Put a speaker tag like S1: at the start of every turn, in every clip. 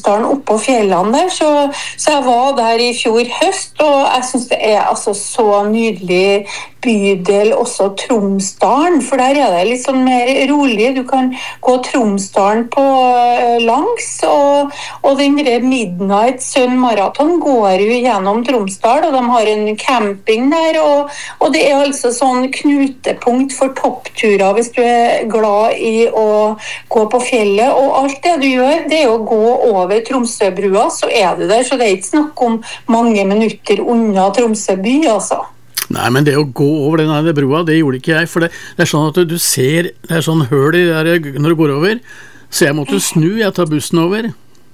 S1: Tromsdalen oppe på fjellene der, så jeg var der i fjor høst, og jeg synes det altså så nydelig bydel, også Tromsdalen, for der det litt sånn mer rolig. Du kan gå Tromsdalen på langs, og den Midnight Sun Marathon går jo gjennom Tromsdal, og de har en camping der, og det altså sånn knutepunkt for toppturer hvis du glad i å gå på fjellet, og alt det du gjør, det å gå over Tromsøbrua, så du der, så det ikke snakk om mange minutter unna Tromsø by, altså.
S2: Nei, men det å gå over denne broa, det gjorde ikke jeg, for det sånn at du ser, det sånn høl i der når du går over, så jeg måtte snu, jeg tar bussen over.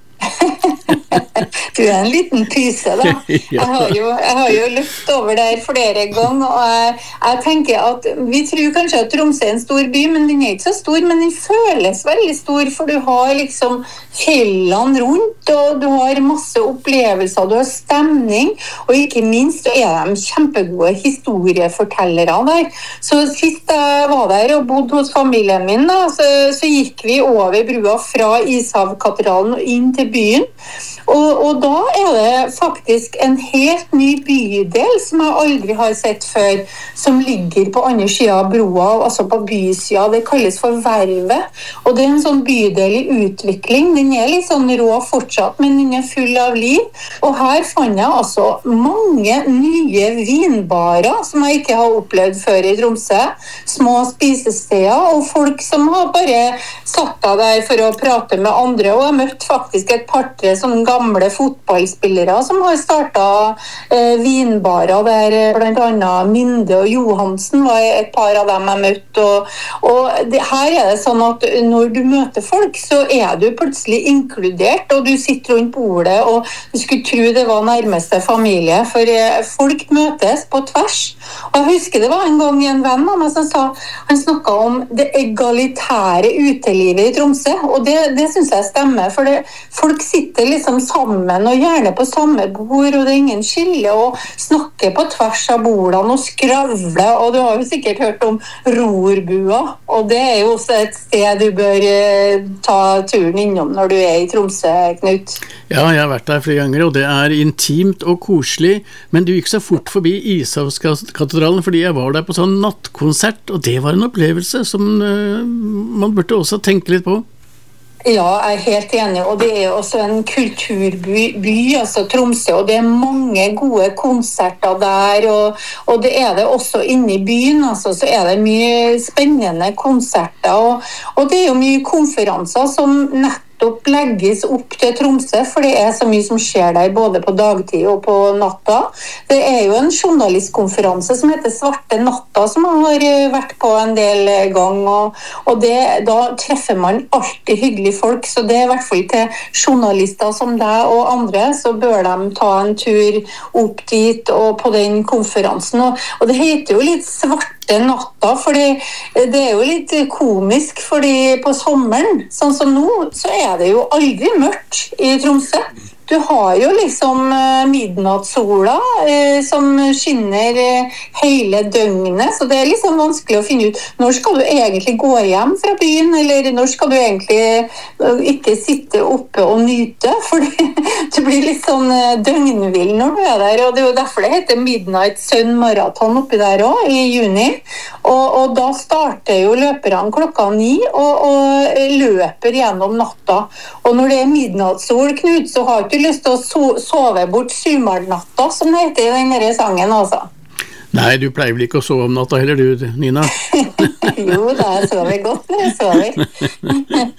S1: Du en liten pyse da. Jeg har jo løpt over der flere ganger, og jeg tenker at vi tror kanskje at Tromsø en stor by, men den ikke så stor, men den føles veldig stor, for du har liksom fjellene rundt, og du har masse opplevelser, du har stemning, og ikke minst de kjempegode historiefortellere der. Så sist jeg var der og bodde hos familien min, da, så gikk vi over brua fra Ishavkatedralen og inn til byen, og da det faktisk en helt ny bydel som jeg aldri har sett før, som ligger på andre siden av broa, altså på bysiden. Det kalles for Vervet, og det en sånn bydel i utvikling. Den litt sånn rå fortsatt, men den full av liv. Og her fant jeg altså mange nye vinbarer som jeg ikke har opplevd før i Tromsø. Små spisesteder, og folk som har bare satt deg der for å prate med andre, og jeg møtte faktisk et par-tre sånne gamle fotballspillere som har startet vinbarer der, blant annet Minde og Johansen var et par av dem jeg møtte, og her det sånn at når du møter folk, så du plutselig inkludert, og du sitter rundt bordet, og du skulle tro det var nærmeste familie, for folk møtes på tvers. Og jeg husker det var en gang en venn av meg som sa, han snakket om det egalitære utelivet i Tromsø, og det synes jeg stemmer, for folk sitter liksom sammen, og gjerne på samme bord, og det ingen skille, og snakker på tvers av bordene, og skravler, og du har jo sikkert hørt om rorbua, og det jo også et sted du bør ta turen innom når du i Tromsø, Knut.
S2: Ja, jeg har vært der flere ganger, og det intimt og koselig, men du gikk så fort forbi Ishavskatedralen, fordi jeg var der på sånn nattkonsert, og det var en opplevelse som man burde også tenke litt på.
S1: Ja, jeg helt enig, og det jo også en kulturby, altså Tromsø, og det mange gode konserter der, og det det også inne i byen, altså, så det mye spennende konserter, og det jo mye konferanser som nettopp legges opp til Tromsø, for det så mye som skjer der, både på dagtid og på natta. Det jo en journalistkonferanse som heter Svarte Natta, som jeg har vært på en del ganger, og da treffer man alltid hyggelige folk, så det I hvert fall til journalister som deg og andre, så bør de ta en tur opp dit og på den konferansen, og det heter jo litt Svarte Natta, fordi det jo litt komisk, fordi på sommeren, sånn som nå, så det jo aldri mørkt I Tromsø. Du har jo liksom midnattssola som skinner hele døgnet, så det liksom vanskelig å finne ut når skal du egentlig gå hjem fra byen, eller når skal du egentlig ikke sitte oppe og nyte, for du blir litt sånn døgnvill når du der, og det jo derfor det heter Midnight Sun Marathon oppi der også, I juni, og da starter jo løperne 9:00 og løper gjennom natta, og når det midnattssol, Knut, så har du lyst til å sove bort sumarnatta, som det heter I denne sangen, altså.
S2: Nei, du pleier vel ikke å sove om natta heller, du, Nina?
S1: Jo, det sover godt når jeg sover.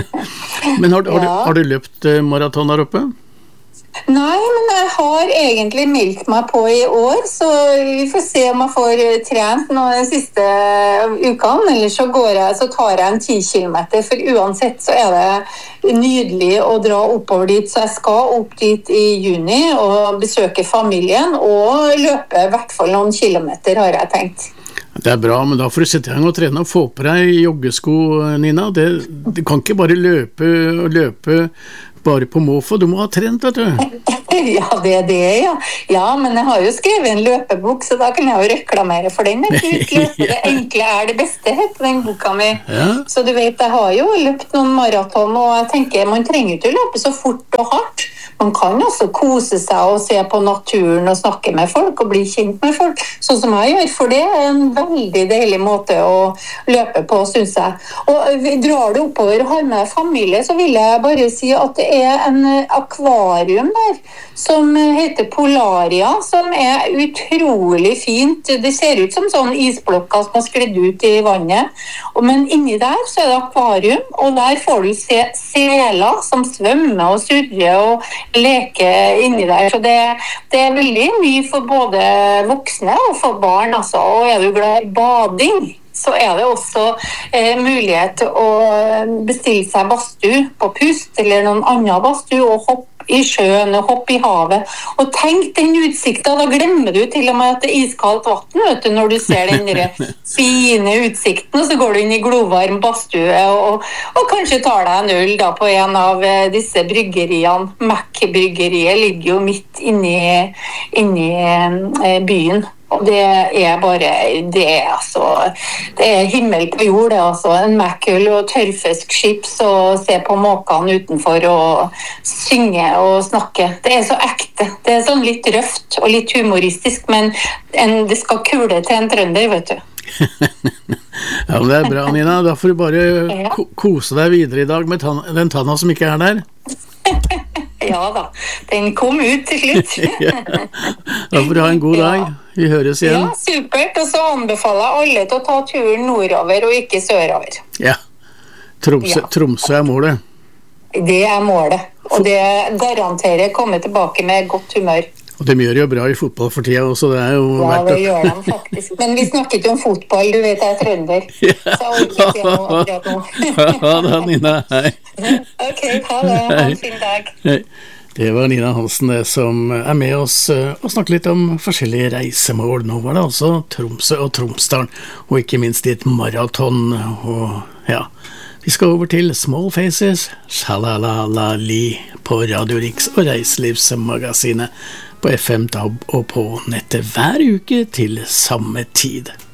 S2: Men har du løpt maraton der oppe?
S1: Nei, men jeg har egentlig meldt meg på I år, så vi får se om jeg får trent nå de siste ukene, eller så tar jeg en 10 kilometer, for uansett så det nydelig å dra oppover dit, så jeg skal opp dit I juni og besøke familien, og løpe I hvert fall noen kilometer, har jeg tenkt.
S2: Det bra, men da får du sette deg og trene og få på deg joggesko, Nina. Du kan ikke bare løpe bare på måfå, du må ha trent, vet du.
S1: Ja, det er det, ja. Ja, men jeg har jo skrevet en løpebok, så da kan jeg jo reklamere for den. Det enkle er det beste, heter den boka mi.
S2: Ja.
S1: Så du vet, jeg har jo løpt noen maraton, og jeg tenker, man trenger ikke å løpe så fort og hardt. Man kan også kose seg og se på naturen og snakke med folk og bli kjent med folk, sånn som jeg gjør, for det er en veldig deilig måte å løpe på, synes jeg. Og drar du oppover og har med familie, så vil jeg bare si at det er en akvarium der, som heter Polaria, som er utrolig fint. Det ser ut som sånn isblokker som har sklidd ut i vannet, men inni der så er det akvarium, og der får du se seler som svømmer og surrer og leker inni der. Så det er veldig mye for både voksne og for barn, altså. Og er du glad i bading, så er det også mulighet til å bestille seg badstue på Pust, eller noen annen badstue, og hoppe i sjøen og hoppe i havet. Og tenk den utsikten, da glemmer du til og med at det er iskaldt vatten, vet du, når du ser den fine utsikten, og så går du inn i glovarm badstue og kanskje tar deg en øl da på en av disse bryggeriene. Mac-bryggeriet ligger jo midt inni byen. Og det er bare, det er himmel på jord, det, altså. En Mac-øl og tørrfiskchips og se på måkene utenfor og synge og snakke. Det er så ekte. Det er sånn litt røft og litt humoristisk, men det skal kule til en trønder, vet du.
S2: Ja, men det er bra, Nina. Da får du bare kose deg videre i dag med den tanna som ikke er der.
S1: Ja da, den kom ut til slutt.
S2: Ja. Da får du ha en god dag. Vi høres igjen.
S1: Ja, supert. Og så anbefaler jeg alle til å ta turen nordover og ikke sørover.
S2: Ja. Tromsø er målet.
S1: Det er målet. Og det garanterer komme tilbake med godt humør.
S2: Og de gjør jo bra i fotball for tida også, det er jo
S1: det gjør de faktisk. Men vi snakker ikke om fotball, du vet jeg er trønder.
S2: Ja.
S1: Så jeg orker ikke noe akkurat nå.
S2: Ha det, Nina. Hei.
S1: Ok, ha det. Ha en fin dag.
S2: Hei. Det var Nina Hansen som er med oss og snakker litt om forskjellige reisemål. Nå var det altså Tromsø og Tromsdalen, og ikke minst i et maraton. Og ja, vi skal over til Small Faces, Shalalali på Radio Riks og Reiselivsmagasinet på FM DAB og på nettet hver uke til samme tid.